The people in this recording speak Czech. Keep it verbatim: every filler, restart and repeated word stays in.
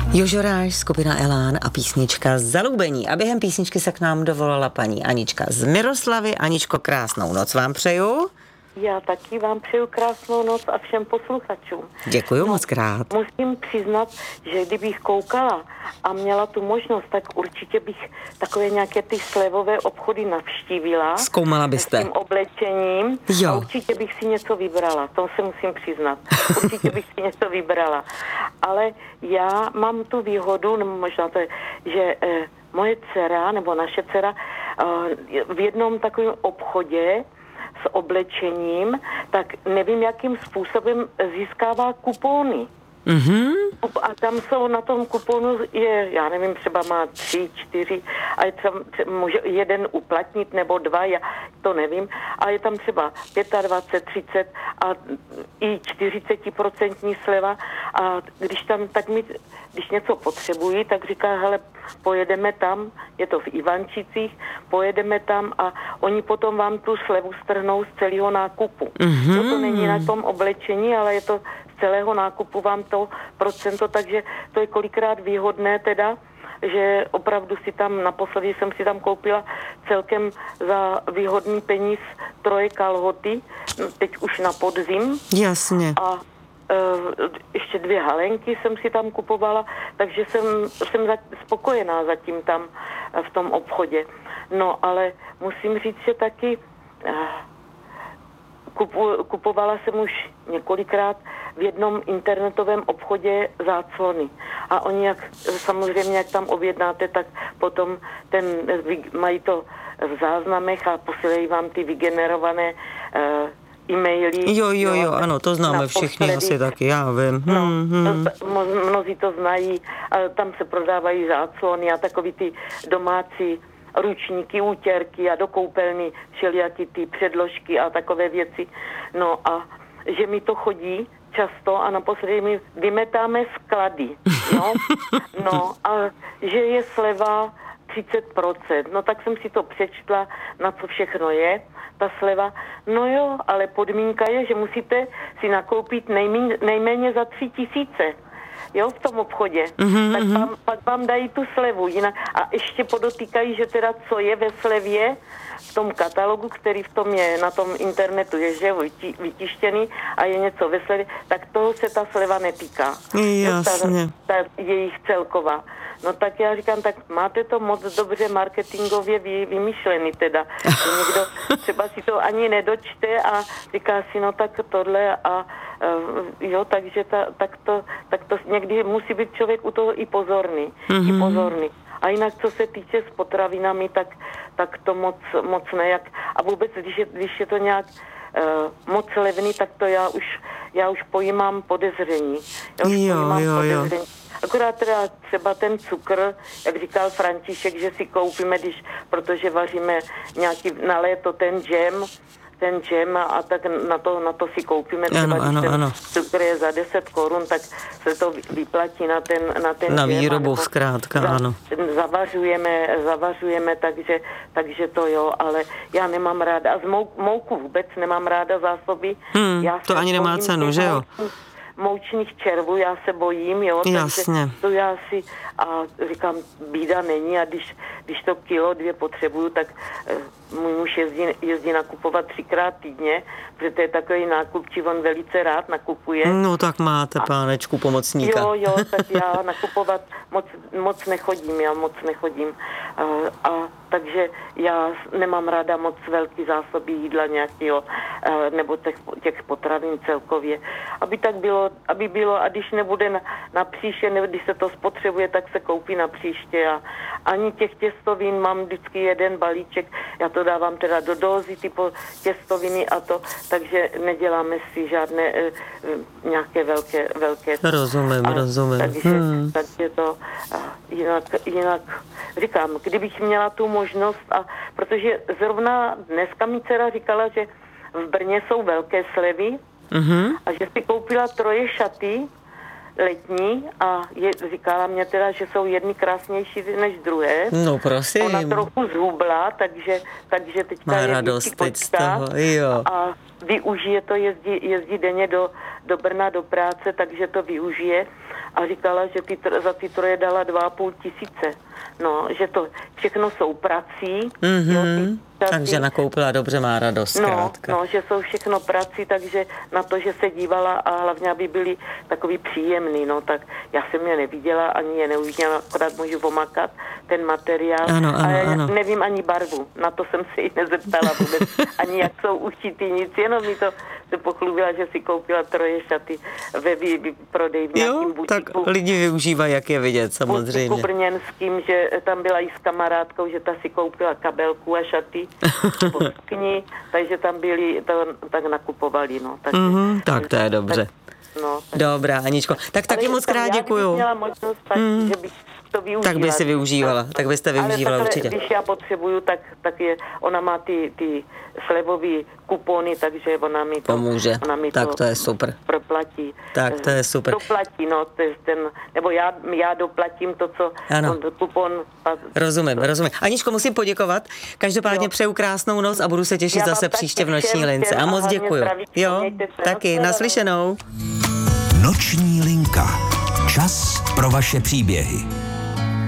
Jožoráš, skupina Elán a písnička Zalubení. A během písničky se k nám dovolala paní Anička z Miroslavy. Aničko, krásnou noc vám přeju. Já taky vám přeju krásnou noc a všem posluchačům. Děkuju no, moc krát. Musím přiznat, že kdybych koukala a měla tu možnost, tak určitě bych takové nějaké ty slevové obchody navštívila. Zkoumala byste. S tím oblečením. Jo. A určitě bych si něco vybrala, to se musím přiznat. Určitě bych si něco vybrala. Ale já mám tu výhodu, no možná to je, že eh, moje dcera, nebo naše dcera, eh, v jednom takovém obchodě s oblečením, tak nevím, jakým způsobem získává kupóny. Mm-hmm. A tam jsou na tom kuponu, je, já nevím, třeba má tři, čtyři, a je tam může jeden uplatnit nebo dva, já to nevím, a je tam třeba dvacet pět, třicet a i čtyřicet procent sleva, a když tam, tak mi, když něco potřebují, tak říká, hele, pojedeme tam, je to v Ivančicích, pojedeme tam a oni potom vám tu slevu strhnou z celého nákupu. Mm-hmm. To, to není na tom oblečení, ale je to z celého nákupu vám to procento, takže to je kolikrát výhodné teda, že opravdu si tam, naposledy jsem si tam koupila celkem za výhodný peníz troje kalhoty, teď už na podzim. Jasně. A uh, ještě dvě halenky jsem si tam kupovala, takže jsem, jsem za, spokojená zatím tam uh, v tom obchodě. No, ale musím říct, že taky uh, kupu, kupovala jsem už několikrát v jednom internetovém obchodě záclony. A oni, jak samozřejmě, jak tam objednáte, tak potom ten, mají to v záznamech a posílají vám ty vygenerované uh, e-maily. Jo, jo, jo, ano, to známe všichni asi taky, já vím. No, hmm, hmm. To, mnozí to znají, a tam se prodávají záclony a takový ty domácí ručníky, útěrky a do koupelny všelijaký ty předložky a takové věci. No a že mi to chodí často a naposledy my vymetáme sklady, no, no a že je sleva třicet procent, no tak jsem si to přečtla, na co všechno je ta sleva, no jo, ale podmínka je, že musíte si nakoupit nejméně, nejméně za tři tisíce. Jo, v tom obchodě. Mm-hmm. Tak vám, pak vám dají tu slevu. Jinak, a ještě podotýkají, že teda co je ve slevě v tom katalogu, který v tom je na tom internetu, je že vyti, vytištěný a je něco ve slevě, tak toho se ta sleva netýká. Jasně. Jo, ta, ta jejich celková. No tak já říkám, tak máte to moc dobře marketingově vy, vymyšlený teda. Že někdo třeba si to ani nedočte a říká si, no tak tohle a uh, jo, takže ta, tak, to, tak to někdy musí být člověk u toho i pozorný. Mm-hmm. I pozorný. A jinak, co se týče s potravinami, tak, tak to moc, moc nejak. A vůbec, když je, když je to nějak uh, moc levný, tak to já už, já už pojímám podezření. Já už jo, pojímám jo, podezření. jo. Akorát teda třeba ten cukr, jak říkal František, že si koupíme, když, protože vaříme nějaký na léto ten džem, ten džem a, a tak na to, na to si koupíme. Třeba, ano, ano, ten ano. cukr je za deset korun, tak se to vyplatí na ten, na ten na džem. výrobu zkrátka, za, ano. Zavařujeme, zavařujeme, takže, takže to jo, ale já nemám ráda. A z mou, mouku vůbec nemám ráda zásoby. Hmm, já to ani nemá cenu, že jo? Moučných červů, já se bojím, jo, jasně. Takže to já si, a říkám, bída není a když, když to kilo, dvě potřebuju, tak eh, můj muž jezdí, jezdí nakupovat třikrát týdně, protože to je takový nákupčí, on velice rád nakupuje. No tak máte, pánečku, pomocníka. Jo, jo, tak já nakupovat moc, moc nechodím, já moc nechodím. A, a takže já nemám ráda moc velký zásoby jídla nějakého, nebo těch, těch potravin celkově. Aby tak bylo, aby bylo, a když nebude na, na příště, nebo když se to spotřebuje, tak se koupí na příště. A ani těch těstovin mám vždycky jeden balíček, já to dávám teda do dózy, typu těstoviny a to, takže neděláme si žádné e, nějaké velké, velké. Rozumím, a, rozumím. Takže, hmm. takže to a jinak, jinak říkám, kdybych měla tu možnost, a protože zrovna dneska mi dcera říkala, že v Brně jsou velké slevy mm-hmm. a že si koupila troje šaty letní a je, říkala mě teda, že jsou jedny krásnější než druhé. No prosím. Ona trochu zhubla, takže, takže teďka má je radost teď z toho, jo. A využije to, jezdí, jezdí denně do, do Brna do práce, takže to využije. a říkala, že ty, za ty troje dala dva a půl tisíce. No, že to všechno jsou prací. Mm-hmm. Jo, ty prací. Takže nakoupila dobře, má radost, no, zkrátka. no, že jsou všechno prací, takže na to, že se dívala a hlavně, aby byli takový příjemný, no, tak já jsem je neviděla, ani je neuviděla, akorát můžu omakat ten materiál. Ano, ano, a já ano. nevím ani barvu, na to jsem se jí nezeptala vůbec, ani jak jsou ušitý, nic, jenom mi to se pochlubila, že si koupila troje šaty ve vý, prodej v nějakým Jo, butiku. tak lidi využívají, jak je vidět, samozřejmě. Butiku brněnským, že tam byla i s kamarádkou, že ta si koupila kabelku a šaty po skni, takže tam byli, to, tak nakupovali, no. Takže, Mm-hmm, tak to je dobře. Tak, no, tak. Dobrá, Aničko, tak taky moc krát děkuju. Já měla možnost, tak, mm. že bych to využila. Tak by si využívala, tak byste využívala ale určitě. Když já potřebuju, tak, tak je, ona má ty, ty slevový kupony, takže ona mi to, pomůže. Ona mi tak to, to je super. Proplatí. Tak to je super. Doplatí, no, to je ten, nebo já, já doplatím to, co ano. on, kupon. A, rozumím, to. rozumím. Aničko, musím poděkovat. Každopádně jo. Přeju krásnou noc a budu se těšit já zase příště v Noční lince. A moc děkuju. Jo, taky, naslyšenou. Noční linka. Čas pro vaše příběhy.